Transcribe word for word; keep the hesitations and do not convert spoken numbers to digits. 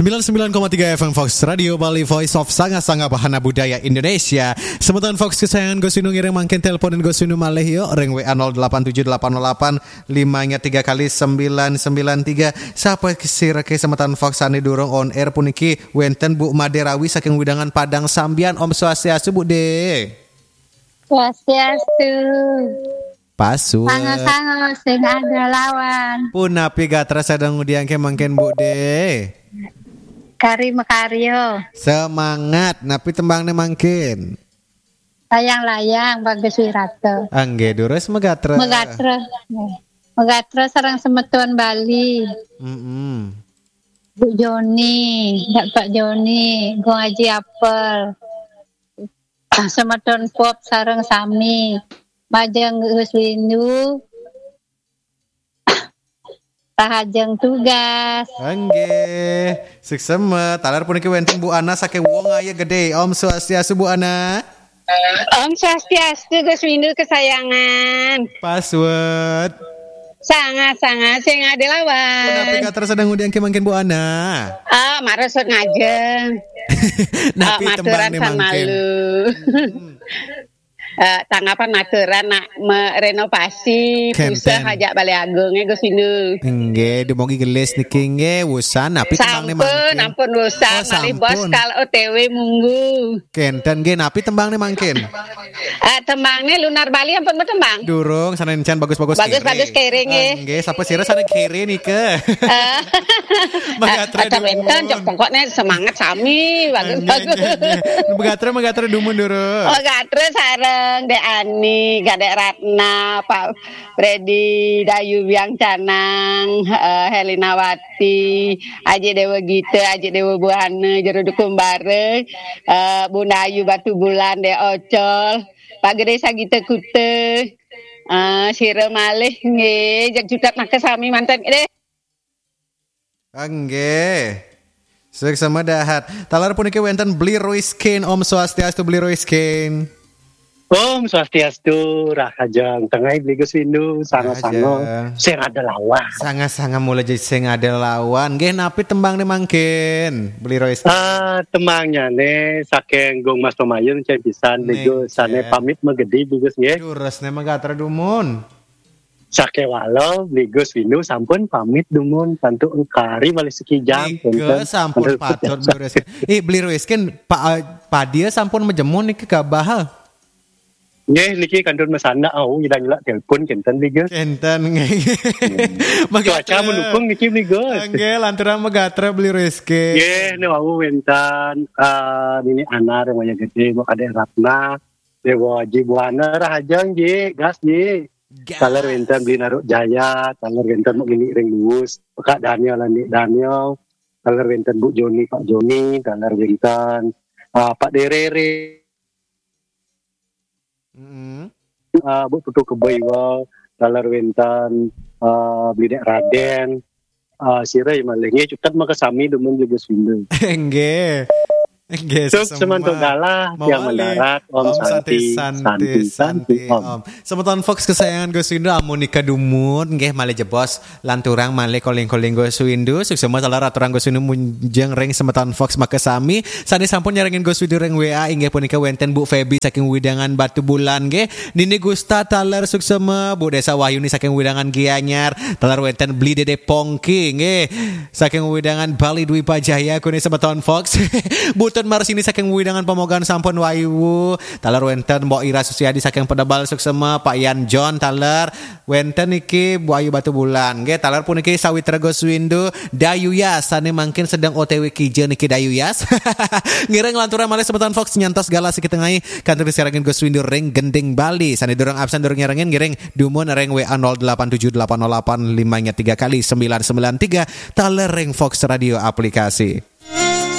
sembilan puluh sembilan koma tiga F M Fox Radio Bali, Voice of Sanga-Sanga Bahana Budaya Indonesia. Semeton Fox kesayangan Go Sinu ngiring mangkin teleponin Go Sinu malih yo ring W A nol delapan tujuh delapan nol delapan lima nya tiga kali sembilan sembilan tiga. Sapa sirake semeton Fox ane durung on air puniki wenten Bu Maderawi saking Widangan Padang Sambian. Om Swastiastu Bu De. Swastiastu. Pasu. Sangat-sangat sing ada lawan. Punapi gatra sadang udiangke mangken Bu De. Kari mekaryo. Semangat, napi tembangnya mangkin. Layang-layang bagus wirato. Angge durus megatra. Megatra. Megatra sareng semeton Bali. Mm-hmm. Bu Joni, Pak Joni, Go Haji Apel. Semeton pop sareng sami. Majeng Gus Windu. Tahajeng tugas. Angge, suksema. Talar puniki wenten Bu Ana saking wong aya gede. Om Swastiastu Bu Ana. Om Swastiastu Gus Windu kesayangan. Password. Sangat-sangat sing ada lawan. Kenapa kata sedang udiang ke mangkin Bu Ana? Ah, marasut ngajeng. Napi uh, tembang nih mangkin. Uh, tanggapan maturan nak merenovasi pusat hajak Balai Agungnya Gus Windu. Nggih, dumongi gelis niki nggih wusan napi tembang nih mangkin. Sampun, ampun wusan, oh, malih bos kalau O T W munggu. Kenten nggih napi tembang nih mangkin. Uh, tembangnya Lunar Bali ampun mau tembang. Durung sana encan bagus-bagus kere. Bagus-bagus kere nggih. Nggih, sapa sira sana kere nike. Magatre dumun. Jok pokoknya semangat sami bagus-bagus. Magatre magatre dumun durung. Oh, gatre sareng Dek Ani, Gadek Ratna, Pak Freddy, Dayu Biang Canang, uh, Helena Wati, Aji Dewa Gita, Aji Dewa Buhana, Jeruduk Kumbare, uh, Bunda Ayu Batu Bulan, Dek Ocol, Pak Gede Sagita Kute, uh, Sira Malih, nge, Jak Judat Makasami mantan deh. Angge. Sek sama dahat. Talar puniki wenten beli Roiskin, Om Swastiastu beli Roiskin. Om Swastiastu, Rahajang, tengah beli Gus Windu, sangat-sangat sing ada lawan. Sangat-sangat mulai jadi sing ada lawan. Nggih napi tembang nih mangkin beli Roiskin. Ah, tembangnya nih saking Gong Mas Tomayun cek pisan Gus sane pamit megedi Gus nggih. Durus nih magatra dumun. Sake walau beli Gus Windu sampun pamit dumun tantu engkari balik sekijam. Gus sampun patut beli Roiskin. Ih beli Roiskin Pak Pak dia sampun mejemun niki kabahal. Nggih niki kandun mesana au nyila nyila telepon kenten Gus. Kenten nggih. Cuaca mendukung niki Gus. Nggih lantaran megatra beli Roiskin. Nggih nu au wentan uh, ini anak remaja gede mau ada Ratna Dewa Haji Buana Rahajang nggih gas nggih. Taler wentan beli Naruk Jaya, taler wentan mau gini ring luwus, Kak Daniel Andi Daniel, taler wentan Bu Joni Pak Joni, taler wentan uh, Pak Derere. Mm-hmm. Uh, Bu Putu Keboiwa, taler wentan uh, beli Dek Raden, uh, Sirai malingnya cukup makasami demen juga Windu. Nggih. Nggih, Suk semantuk dalah yang mendarat Om, Om Santi Santi Santi, Santi Om. Semeton Fox kesayangan Gus Windu amunika dumun nggih malih jebos lanturang malih koling-koling Gus Windu suksema salah aturan Gus Windu munjeng ring semeton Fox makasami sani sampun nyarengin Gus Windu ring W A inggih punika wenten Bu Febi saking Widangan Batu Bulan nggih Nini Gusta taler suksema Bu Desa Wahyuni saking Widangan Gianyar taler wenten beli Dede Pongki nggih saking Widangan Bali Dwi Pajaya kuni semeton Fox Butun Marsini saking Widangan Pemogan Sampun Wayu taler wenten Mbok Ira Susiadi saking Pedebal suksema Pak Yan John taler wenten iki Bu Ayu Batu Bulan nggih taler pun iki Sawitra Gus Windu Dayu Yas sane mangkin sedang O T W kijeun iki Dayu Yas ngireng lanturan malih sebutan Fox nyantos galas iki tengahi kantor siaran Gus Windu ring Gending Bali sane durung absen durung nyarengin ngiring dumun ring W A nol delapan tujuh delapan nol delapan lima nya tiga kali sembilan sembilan tiga taler ring Fox Radio aplikasi.